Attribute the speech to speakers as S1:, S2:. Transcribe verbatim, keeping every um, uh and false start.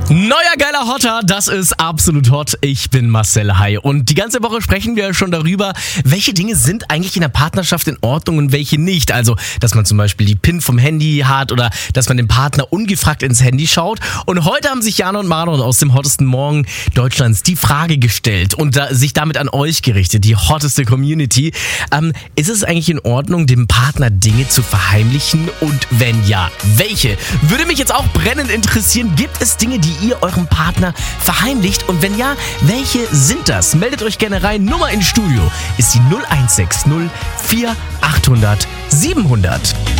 S1: Neuer geiler Hotter, das ist absolut hot. Ich bin Marcel Hay und die ganze Woche sprechen wir schon darüber, welche Dinge sind eigentlich in der Partnerschaft in Ordnung und welche nicht. Also, dass man zum Beispiel die PIN vom Handy hat oder dass man dem Partner ungefragt ins Handy schaut. Und heute haben sich Jan und Marlon aus dem hottesten Morgen Deutschlands die Frage gestellt und da, sich damit an euch gerichtet, die hotteste Community. Ähm, ist es eigentlich in Ordnung, dem Partner Dinge zu verheimlichen? Und wenn ja, welche? Würde mich jetzt auch brennend interessieren. Gibt es Dinge, die ihr eurem Partner verheimlicht? Und wenn ja, welche sind das? Meldet euch gerne rein. Nummer ins Studio ist die null eins sechs null vier achthundert siebenhundert.